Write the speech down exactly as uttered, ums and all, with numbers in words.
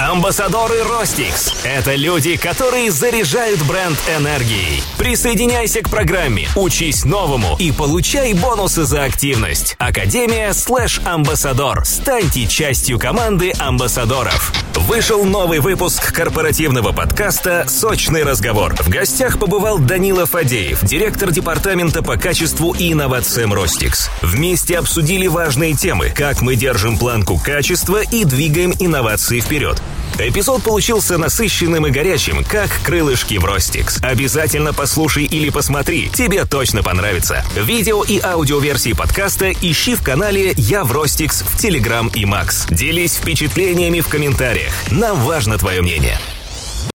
Амбассадоры Ростикс – это люди, которые заряжают бренд энергией. Присоединяйся к программе, учись новому и получай бонусы за активность. Академия слэш Амбассадор. Станьте частью команды амбассадоров. Вышел новый выпуск корпоративного подкаста «Сочный разговор». В гостях побывал Данила Фадеев, директор департамента по качеству и инновациям Ростикс. Вместе обсудили важные темы, как мы держим планку качества и двигаем инновации вперед. Эпизод получился насыщенным и горячим, как крылышки в Ростикс. Обязательно послушай или посмотри, тебе точно понравится. Видео и аудиоверсии подкаста ищи в канале «Я в Ростикс» в Телеграм и Макс. Делись впечатлениями в комментариях. Нам важно твое мнение.